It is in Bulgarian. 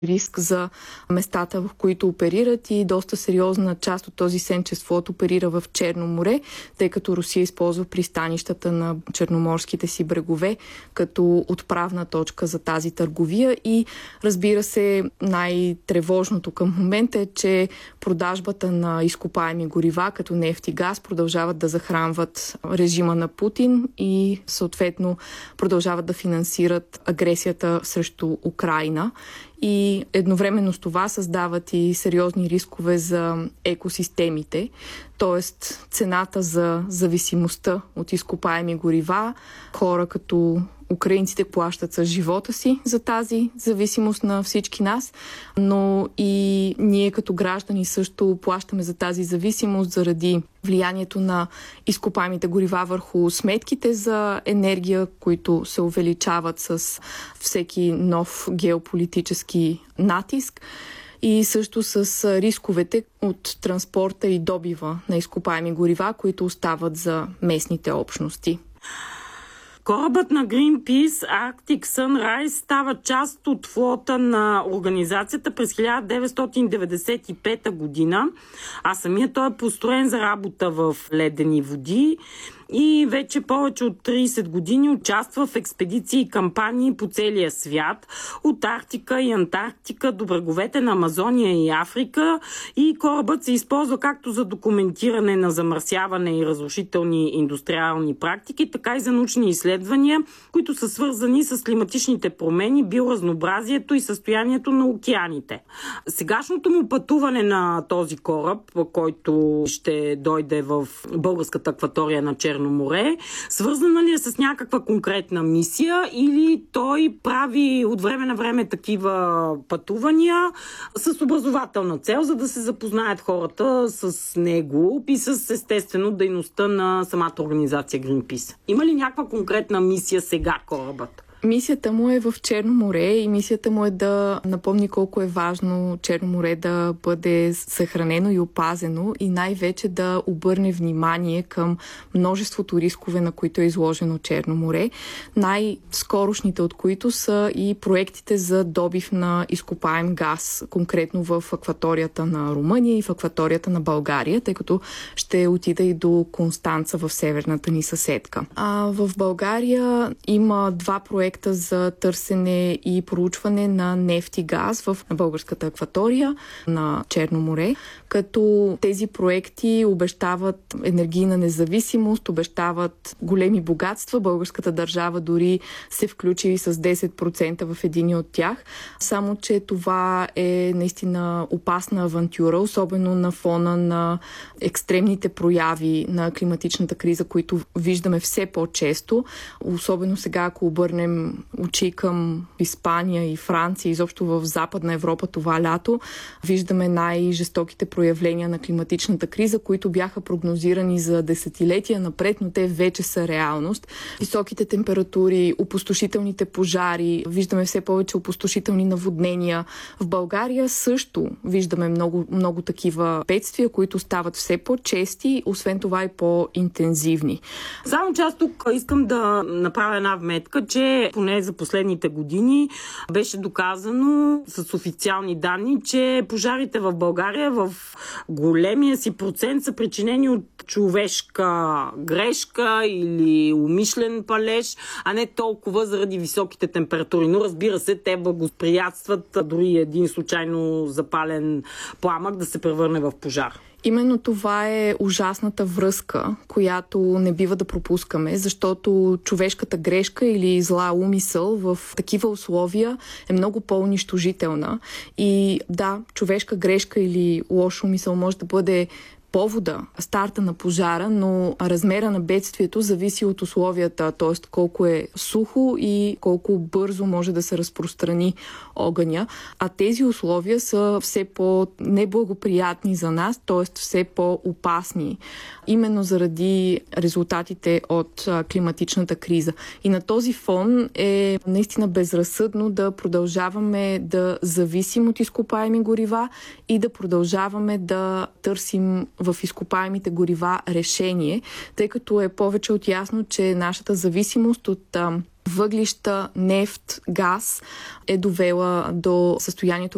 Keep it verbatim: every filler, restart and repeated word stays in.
риск за местата, в които оперират, и доста сериозна част от този сенчест флот оперира в Черно море, тъй като Русия използва пристанищата на черноморските си брегове като отправна точка за тази търговия. И разбира се, най-тревожното към момента е, че продажбата на изкопаеми горива, като нефт и газ, продължават да захранват режима на Путин и съответно продължават да финансират агресията срещу Украйна. И едновременно с това създават и сериозни рискове за екосистемите, т.е. цената за зависимостта от изкопаеми горива. Хора като украинците плащат с живота си за тази зависимост на всички нас, но и ние като граждани също плащаме за тази зависимост заради влиянието на изкопаемите горива върху сметките за енергия, които се увеличават с всеки нов геополитически натиск, и също с рисковете от транспорта и добива на изкопаеми горива, които остават за местните общности. Корабът на Greenpeace Arctic Sunrise става част от флота на организацията през хиляда деветстотин деветдесет и пета година, а самият той е построен за работа в ледени води и вече повече от трийсет години участва в експедиции и кампании по целия свят, от Арктика и Антарктика до бреговете на Амазония и Африка, и корабът се използва както за документиране на замърсяване и разрушителни индустриални практики, така и за научни изследвания, които са свързани с климатичните промени, биоразнообразието и състоянието на океаните. Сегашното му пътуване на този кораб, който ще дойде в българската акватория на Черно море, свързана ли е с някаква конкретна мисия, или той прави от време на време такива пътувания с образователна цел, за да се запознаят хората с него и с естествено дейността на самата организация Greenpeace? Има ли някаква конкретна мисия сега корабът? Мисията му е в Черно море и мисията му е да напомни колко е важно Черно море да бъде съхранено и опазено, и най-вече да обърне внимание към множеството рискове, на които е изложено Черно море. Най-скорошните от които са и проектите за добив на изкопаем газ, конкретно в акваторията на Румъния и в акваторията на България, тъй като ще отида и до Констанца в северната ни съседка. А в България има два проекта за търсене и проучване на нефт и газ в българската акватория на Черно море, като тези проекти обещават енергийна независимост, обещават големи богатства. Българската държава дори се включи с десет процента в един от тях, само че това е наистина опасна авантюра, особено на фона на екстремните прояви на климатичната криза, които виждаме все по-често, особено сега, ако обърнем очи към Испания и Франция, изобщо в Западна Европа това лято, виждаме най-жестоките проявления на климатичната криза, които бяха прогнозирани за десетилетия напред, но те вече са реалност. Високите температури, опустошителните пожари, виждаме все повече опустошителни наводнения. В България също виждаме много, много такива бедствия, които стават все по-чести, освен това и по-интензивни. Само че аз тук искам да направя една вметка, че поне за последните години беше доказано с официални данни, че пожарите в България в големия си процент са причинени от човешка грешка или умишлен палеж, а не толкова заради високите температури. Но разбира се, те благоприятстват дори един случайно запален пламък да се превърне в пожар. Именно това е ужасната връзка, която не бива да пропускаме, защото човешката грешка или зла умисъл в такива условия е много по-унищожителна. И да, човешка грешка или лош умисъл може да бъде повода, старта на пожара, но размера на бедствието зависи от условията, т.е. колко е сухо и колко бързо може да се разпространи огъня. А тези условия са все по-неблагоприятни за нас, т.е. все по-опасни, именно заради резултатите от климатичната криза. И на този фон е наистина безразсъдно да продължаваме да зависим от изкопаеми горива и да продължаваме да търсим в изкопаемите горива решение, тъй като е повече от ясно, че нашата зависимост от въглища, нефт, газ е довела до състоянието,